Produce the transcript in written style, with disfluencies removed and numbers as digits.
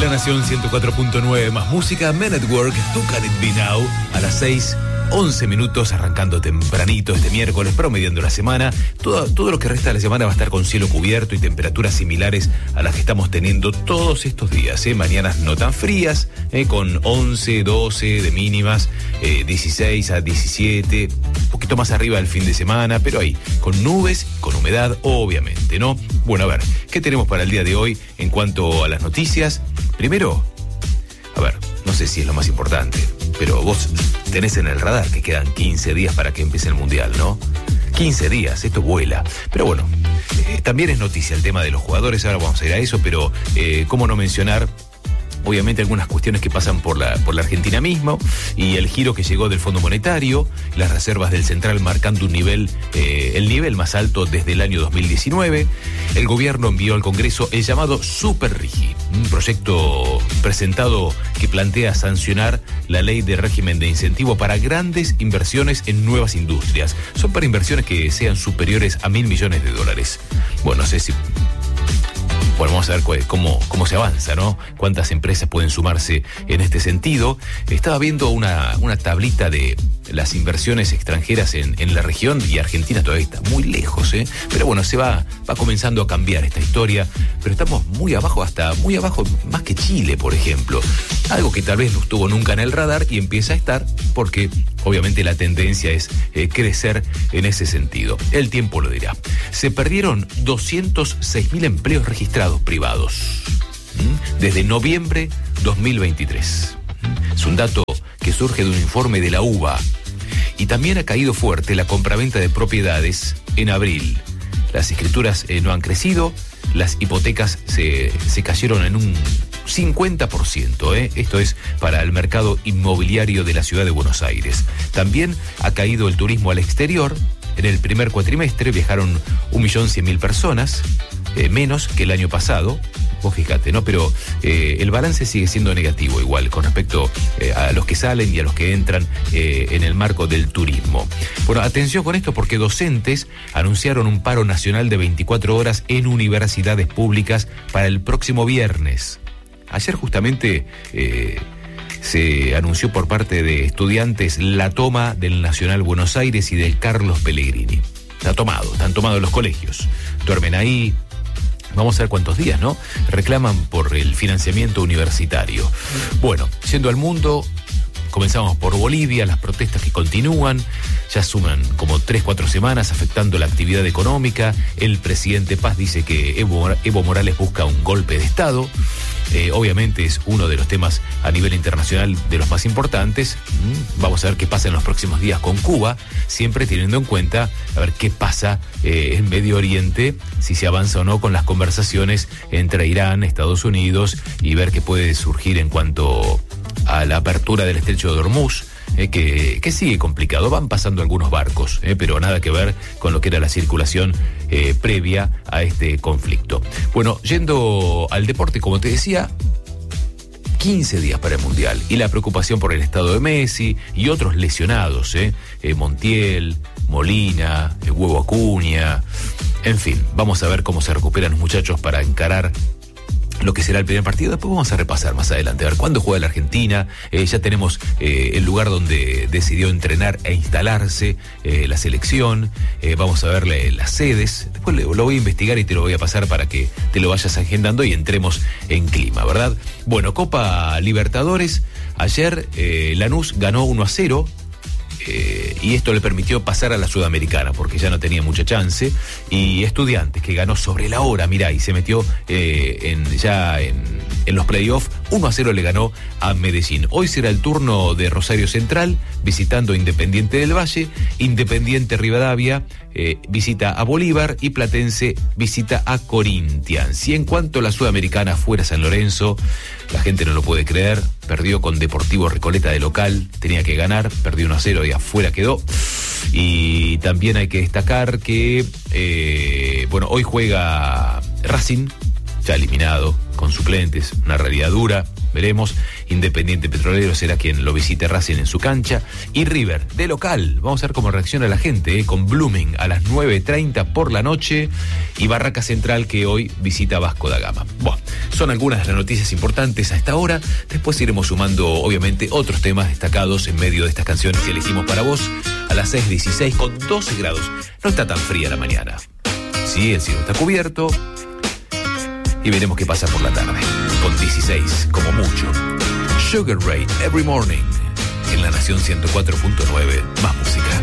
La Nación 104.9 más música, Men at Work, Who Can It Be Now, a las 6:11 minutos, arrancando tempranito este miércoles, promediando la semana. Todo lo que resta de la semana va a estar con cielo cubierto y temperaturas similares a las que estamos teniendo todos estos días. Mañanas no tan frías, con 11, 12 de mínimas, 16 a 17, un poquito más arriba del fin de semana, pero ahí, con nubes, con humedad, obviamente, ¿no? Bueno, a ver, ¿qué tenemos para el día de hoy en cuanto a las noticias? Primero, a ver, no sé si es lo más importante, pero vos tenés en el radar que quedan 15 días para que empiece el Mundial, ¿no? 15 días, esto vuela. Pero bueno, también es noticia el tema de los jugadores, ahora vamos a ir a eso, pero cómo no mencionar obviamente algunas cuestiones que pasan por la Argentina mismo y el giro que llegó del Fondo Monetario, las reservas del Central marcando un nivel, el nivel más alto desde el año 2019. El gobierno envió al Congreso el llamado Super RIGI, un proyecto presentado que plantea sancionar la ley de régimen de incentivo para grandes inversiones en nuevas industrias. Son para inversiones que sean superiores a $1.000 millones. Bueno, no sé si... Bueno, vamos a ver cómo se avanza, ¿no? Cuántas empresas pueden sumarse en este sentido. Estaba viendo una tablita de las inversiones extranjeras en la región y Argentina todavía está muy lejos, ¿eh? Pero bueno, se va comenzando a cambiar esta historia, pero estamos muy abajo, hasta muy abajo, más que Chile, por ejemplo. Algo que tal vez no estuvo nunca en el radar y empieza a estar porque obviamente la tendencia es crecer en ese sentido. El tiempo lo dirá. Se perdieron 206.000 empleos registrados privados desde noviembre 2023. Es un dato que surge de un informe de la UBA. Y también ha caído fuerte la compraventa de propiedades en abril. Las escrituras no han crecido, las hipotecas se cayeron en un 50%, Esto es para el mercado inmobiliario de la ciudad de Buenos Aires. También ha caído el turismo al exterior. En el primer cuatrimestre viajaron 1.100.000 personas, menos que el año pasado. Vos fíjate, ¿no? Pero el balance sigue siendo negativo igual con respecto a los que salen y a los que entran en el marco del turismo. Bueno, atención con esto porque docentes anunciaron un paro nacional de 24 horas en universidades públicas para el próximo viernes. Ayer justamente se anunció por parte de estudiantes la toma del Nacional Buenos Aires y del Carlos Pellegrini. Están tomados los colegios. Duermen ahí. Vamos a ver cuántos días, ¿no? Reclaman por el financiamiento universitario. Bueno, yendo al mundo, comenzamos por Bolivia, las protestas que continúan, ya suman como 3-4 semanas afectando la actividad económica. El presidente Paz dice que Evo Morales busca un golpe de Estado. Obviamente es uno de los temas a nivel internacional de los más importantes. Vamos a ver qué pasa en los próximos días con Cuba, siempre teniendo en cuenta a ver qué pasa en Medio Oriente, si se avanza o no con las conversaciones entre Irán, Estados Unidos y ver qué puede surgir en cuanto a la apertura del estrecho de Hormuz. Que sigue complicado, van pasando algunos barcos, pero nada que ver con lo que era la circulación previa a este conflicto. Bueno, yendo al deporte, como te decía, 15 días para el Mundial y la preocupación por el estado de Messi y otros lesionados, Montiel, Molina, el Huevo Acuña, en fin, vamos a ver cómo se recuperan los muchachos para encarar lo que será el primer partido. Después vamos a repasar más adelante, a ver cuándo juega la Argentina. Ya tenemos el lugar donde decidió entrenar e instalarse la selección. Vamos a ver las sedes. Después lo voy a investigar y te lo voy a pasar para que te lo vayas agendando y entremos en clima, ¿verdad? Bueno, Copa Libertadores. Ayer Lanús ganó 1-0. Y esto le permitió pasar a la Sudamericana porque ya no tenía mucha chance. Y Estudiantes, que ganó sobre la hora, mirá, y se metió en los playoffs, 1-0 le ganó a Medellín. Hoy será el turno de Rosario Central visitando Independiente del Valle. Independiente Rivadavia visita a Bolívar y Platense visita a Corinthians. Y en cuanto a la Sudamericana, fuera San Lorenzo, la gente no lo puede creer, perdió con Deportivo Recoleta de local, tenía que ganar, perdió 1-0 y afuera quedó. Y también hay que destacar que hoy juega Racing, ya eliminado, con suplentes, una realidad dura. veremos. Independiente Petrolero será quien lo visite Racing en su cancha. Y River, de local. Vamos a ver cómo reacciona la gente, con Blooming a las 9:30 por la noche. Y Barraca Central, que hoy visita Vasco da Gama. Bueno, son algunas de las noticias importantes a esta hora. Después iremos sumando, obviamente, otros temas destacados en medio de estas canciones que elegimos para vos. A las 6:16 con 12 grados. No está tan fría la mañana. Sí, el cielo está cubierto. Y veremos qué pasa por la tarde. Con 16, como mucho. Sugar Ray, Every Morning. En La Nación 104.9, más música.